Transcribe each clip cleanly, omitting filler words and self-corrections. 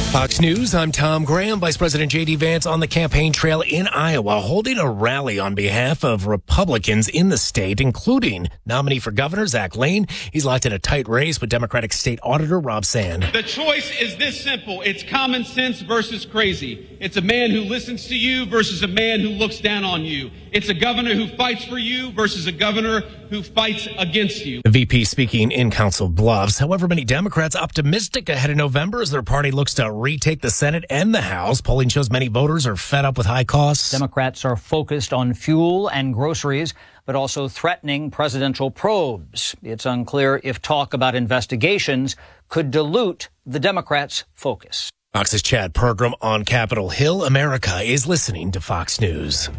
Fox News, I'm Tom Graham. Vice President J.D. Vance on the campaign trail in Iowa, holding a rally on behalf of Republicans in the state, including nominee for governor Zach Lane. He's locked in a tight race with Democratic State Auditor Rob Sand. The choice is this simple. It's common sense versus crazy. It's a man who listens to you versus a man who looks down on you. It's a governor who fights for you versus a governor who fights against you. The VP speaking in Council Bluffs. However, many Democrats optimistic ahead of November as their party looks to retake the Senate and the House. Polling shows many voters are fed up with high costs. Democrats are focused on fuel and groceries, but also threatening presidential probes. It's unclear if talk about investigations could dilute the Democrats' focus. Fox's Chad Pergram on Capitol Hill. America is listening to Fox News.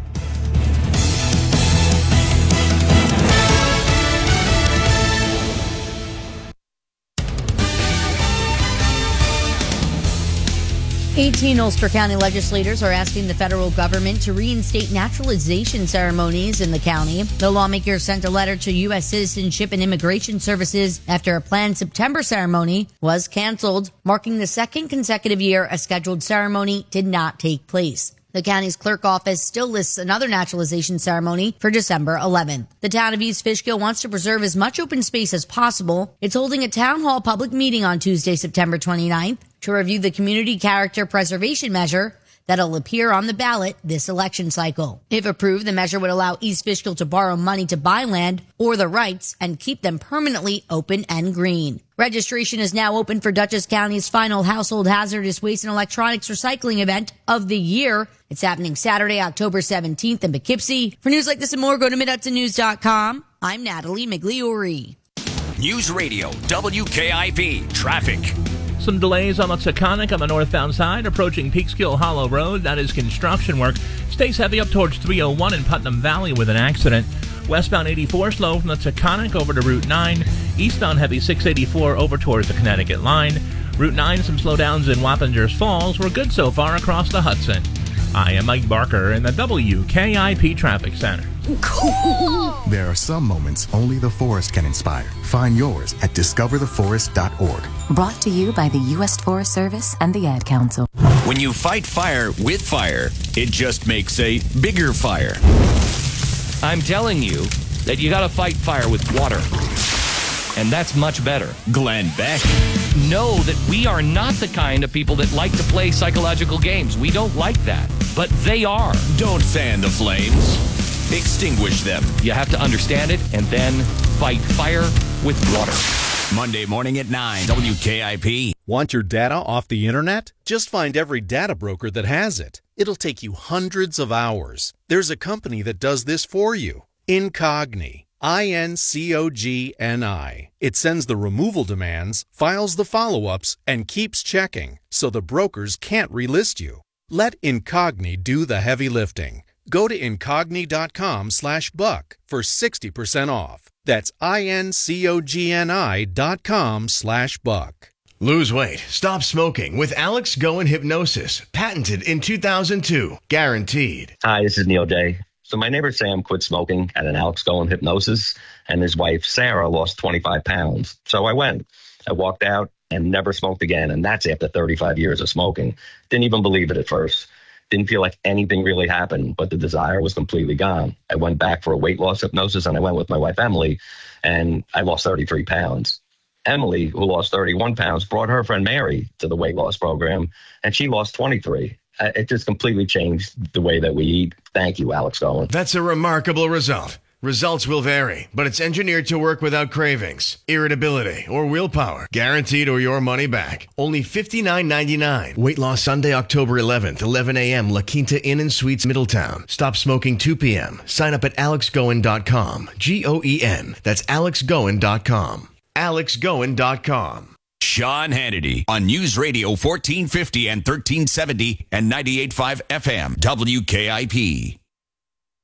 Ulster County legislators are asking the federal government to reinstate naturalization ceremonies in the county. The lawmakers sent a letter to U.S. Citizenship and Immigration Services after a planned September ceremony was canceled, marking the second consecutive year a scheduled ceremony did not take place. The county's clerk office still lists another naturalization ceremony for December 11th. The town of East Fishkill wants to preserve as much open space as possible. It's holding a town hall public meeting on Tuesday, September 29th, to review the community character preservation measure that'll appear on the ballot this election cycle. If approved, the measure would allow East Fishkill to borrow money to buy land or the rights and keep them permanently open and green. Registration is now open for Dutchess County's final household hazardous waste and electronics recycling event of the year. It's happening Saturday, October 17th in Poughkeepsie. For news like this and more, go to MidHudsonNews.com. I'm Natalie Migliori. News Radio, WKIP, traffic. Some delays on the Taconic on the northbound side, approaching Peekskill Hollow Road. That is construction work. Stays heavy up towards 301 in Putnam Valley with an accident. Westbound 84 slow from the Taconic over to Route 9. Eastbound heavy 684 over towards the Connecticut line. Route 9, some slowdowns in Wappingers Falls. We're good so far across the Hudson. I am Mike Barker in the WKIP Traffic Center. There are some moments only the forest can inspire. Find yours at discovertheforest.org. Brought to you by the U.S. Forest Service and the Ad Council. When you fight fire with fire, it just makes a bigger fire. I'm telling you that you got to fight fire with water. And that's much better. Glenn Beck. Know that we are not the kind of people that like to play psychological games. We don't like that. But they are. Don't fan the flames. Extinguish them. You have to understand it and then fight fire with water. Monday morning at 9, WKIP. Want your data off the internet? Just find every data broker that has it. It'll take you hundreds of hours. There's a company that does this for you. Incogni. INCOGNI. It sends the removal demands, files the follow-ups, and keeps checking, so the brokers can't relist you. Let Incogni do the heavy lifting. Go to incogni.com/buck for 60% off. That's INCOGNI.com/buck. Lose weight. Stop smoking with Alex Goen Hypnosis. Patented in 2002. Guaranteed. Hi, this is Neil Day. So my neighbor Sam quit smoking at an Alex Goen Hypnosis, and his wife Sarah lost 25 pounds. So I went. I walked out and never smoked again, and that's after 35 years of smoking. Didn't even believe it at first. Didn't feel like anything really happened, but the desire was completely gone. I went back for a weight loss hypnosis, and I went with my wife Emily, and I lost 33 pounds. Emily, who lost 31 pounds, brought her friend Mary to the weight loss program, and she lost 23. It just completely changed the way that we eat. Thank you, Alex Goen. That's a remarkable result. Results will vary, but it's engineered to work without cravings, irritability, or willpower. Guaranteed or your money back. Only $59.99. Weight loss Sunday, October 11th, 11 a.m. La Quinta Inn and Suites, Middletown. Stop smoking 2 p.m. Sign up at alexgoen.com. Goen. That's alexgoen.com. alexgoen.com. Sean Hannity on News Radio 1450 and 1370 and 98.5 FM WKIP.